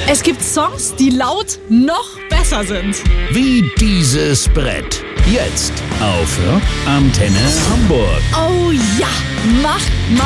Es gibt Songs, die laut noch besser sind. Wie dieses Brett. Jetzt auf Rockantenne Hamburg. Oh ja, mach mal.